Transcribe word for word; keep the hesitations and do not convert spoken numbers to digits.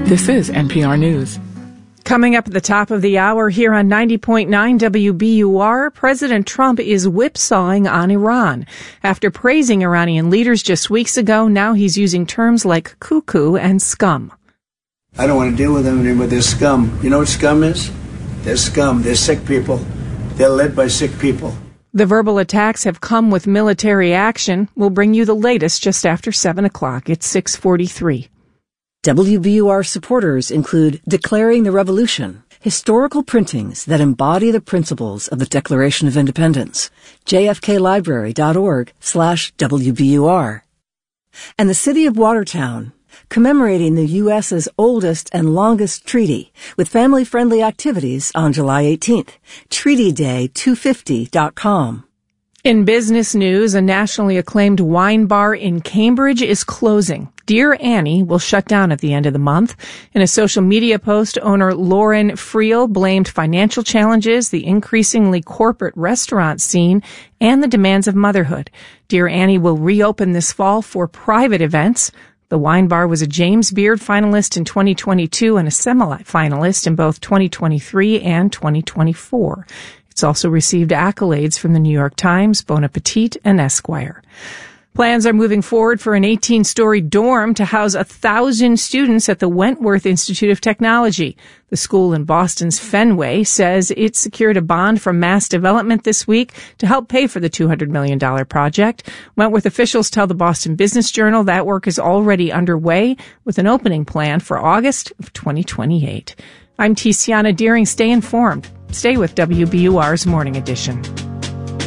This is N P R News. Coming up at the top of the hour here on ninety point nine W B U R, President Trump is whipsawing on Iran. After praising Iranian leaders just weeks ago, now he's using terms like cuckoo and scum. I don't want to deal with them anymore. They're scum. You know what scum is? They're scum. They're sick people. They're led by sick people. The verbal attacks have come with military action. We'll bring you the latest just after seven o'clock. It's six forty-three. W B U R supporters include Declaring the Revolution, historical printings that embody the principles of the Declaration of Independence, jfklibrary.org slash WBUR. And the City of Watertown, commemorating the U S's oldest and longest treaty with family-friendly activities on July eighteenth. treaty day two fifty dot com. In business news, a nationally acclaimed wine bar in Cambridge is closing. Dear Annie will shut down at the end of the month. In a social media post, owner Lauren Friel blamed financial challenges, the increasingly corporate restaurant scene, and the demands of motherhood. Dear Annie will reopen this fall for private events. The wine bar was a James Beard finalist in twenty twenty-two and a semi-finalist in both twenty twenty-three and twenty twenty-four. It's also received accolades from the New York Times, Bon Appetit, and Esquire. Plans are moving forward for an eighteen-story dorm to house a thousand students at the Wentworth Institute of Technology. The school in Boston's Fenway says it secured a bond from Mass Development this week to help pay for the two hundred million dollars project. Wentworth officials tell the Boston Business Journal that work is already underway with an opening plan for August of twenty twenty-eight. I'm Tiziana Deering. Stay informed. Stay with W B U R's Morning Edition.